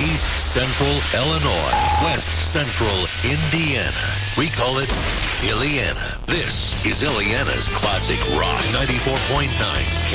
East Central Illinois, West Central Indiana. We call it Illiana. This is Illiana's Classic Rock 94.9.